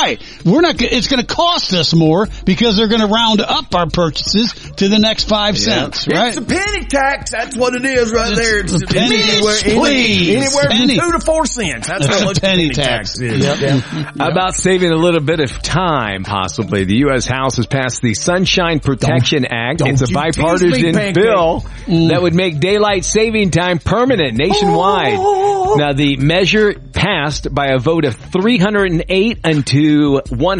Right. It's going to cost us more because they're going to round up our purchases to the next 5 cents, right? It's the penny tax. That's what it is right there. It's the penny, anywhere from 2 to 4 cents. That's how much penny tax is. Yep. How about saving a little bit of time, possibly? The U.S. House has passed the Sunshine Protection Act. It's a bipartisan bill that would make daylight saving time permanent nationwide. Now, the measure passed by a vote of 308 to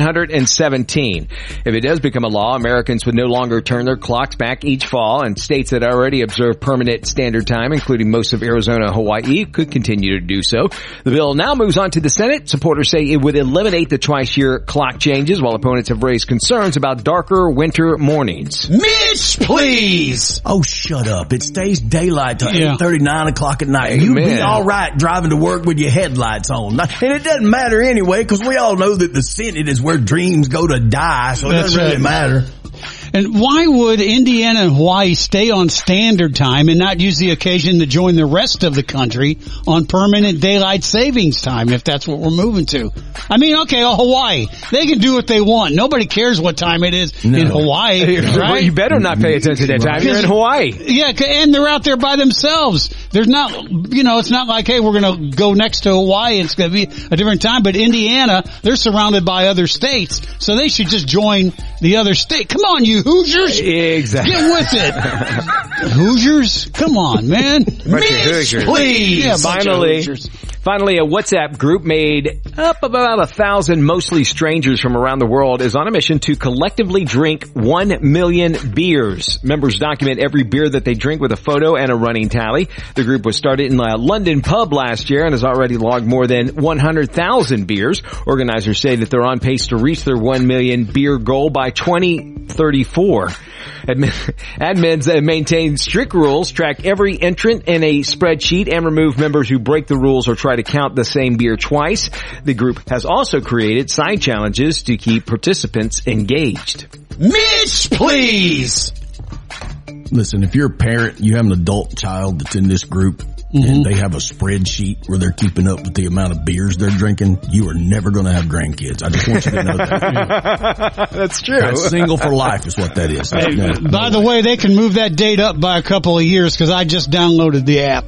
117. If it does become a law, Americans would no longer turn their clocks back each fall, and states that already observe permanent standard time, including most of Arizona and Hawaii, could continue to do so. The bill now moves on to the Senate. Supporters say it would eliminate the twice-year clock changes, while opponents have raised concerns about darker winter mornings. Mitch, please! Oh, shut up. It stays daylight till 8:30, 9 o'clock at night. You'd be all right driving to work with your headlights on. And it doesn't matter anyway, because we all know that the Senate is where dreams go to die, so it doesn't really matter. And why would Indiana and Hawaii stay on standard time and not use the occasion to join the rest of the country on permanent daylight savings time if that's what we're moving to? I mean, okay, Hawaii, they can do what they want. Nobody cares what time it is in Hawaii, right? Well, you better not pay attention to that time. You're in Hawaii. Yeah, and they're out there by themselves. There's not, it's not like, hey, we're going to go next to Hawaii. It's going to be a different time. But Indiana, they're surrounded by other states, so they should just join the other state. Come on, you Hoosiers. Exactly. Get with it. Hoosiers? Come on, man. Mitch, please. Yeah, Finally, a WhatsApp group made up about 1,000 mostly strangers from around the world is on a mission to collectively drink 1 million beers. Members document every beer that they drink with a photo and a running tally. The group was started in a London pub last year and has already logged more than 100,000 beers. Organizers say that they're on pace to reach their 1 million beer goal by 2034. Admins maintain strict rules, track every entrant in a spreadsheet, and remove members who break the rules or try to count the same beer twice. The group has also created side challenges to keep participants engaged. Mitch, please! Listen, if you're a parent, you have an adult child that's in this group, and they have a spreadsheet where they're keeping up with the amount of beers they're drinking, you are never going to have grandkids. I just want you to know that. That's true. That's single for life is what that is. Hey, by the way, they can move that date up by a couple of years because I just downloaded the app.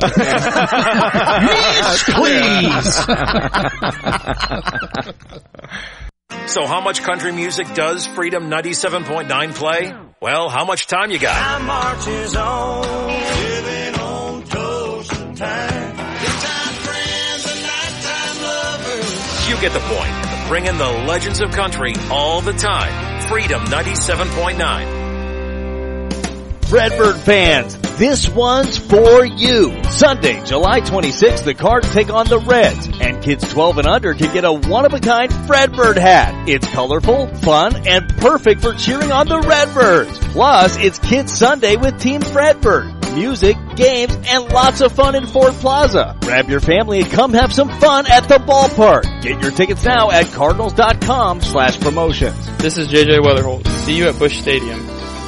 Mitch, please! So how much country music does Freedom 97.9 play? Well, how much time you got? Time marches on, living on toast and time. Good time friends and nighttime lovers. You get the point. Bring in the legends of country all the time. Freedom 97.9. Redbird fans, this one's for you. Sunday, July 26th, the Cards take on the Reds, and kids 12 and under can get a one-of-a-kind Fredbird hat. It's colorful, fun, and perfect for cheering on the Redbirds. Plus, it's Kids Sunday with Team Fredbird. Music, games, and lots of fun in Ford Plaza. Grab your family and come have some fun at the ballpark. Get your tickets now at cardinals.com/promotions. This is JJ Weatherholt. See you at Busch Stadium.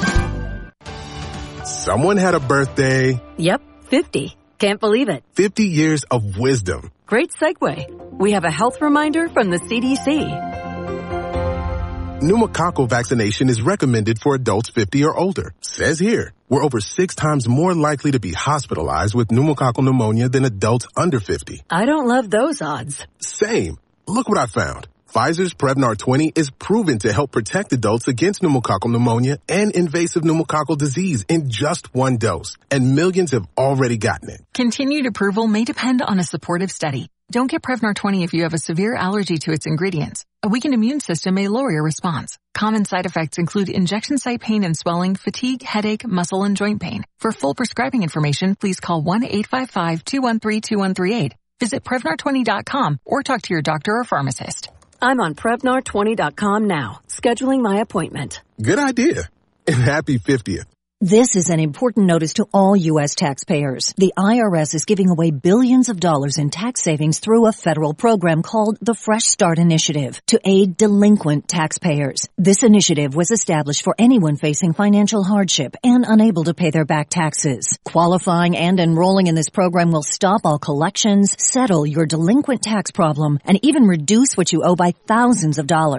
Someone had a birthday. Yep, 50. Can't believe it. 50 years of wisdom. Great segue. We have a health reminder from the CDC. Pneumococcal vaccination is recommended for adults 50 or older. Says here, we're over 6 times more likely to be hospitalized with pneumococcal pneumonia than adults under 50. I don't love those odds. Same. Look what I found. Pfizer's Prevnar 20 is proven to help protect adults against pneumococcal pneumonia and invasive pneumococcal disease in just 1 dose. And millions have already gotten it. Continued approval may depend on a supportive study. Don't get Prevnar 20 if you have a severe allergy to its ingredients. A weakened immune system may lower your response. Common side effects include injection site pain and swelling, fatigue, headache, muscle, and joint pain. For full prescribing information, please call 1-855-213-2138. Visit Prevnar20.com or talk to your doctor or pharmacist. I'm on Prevnar20.com now, scheduling my appointment. Good idea. And happy 50th. This is an important notice to all U.S. taxpayers. The IRS is giving away billions of dollars in tax savings through a federal program called the Fresh Start Initiative to aid delinquent taxpayers. This initiative was established for anyone facing financial hardship and unable to pay their back taxes. Qualifying and enrolling in this program will stop all collections, settle your delinquent tax problem, and even reduce what you owe by thousands of dollars.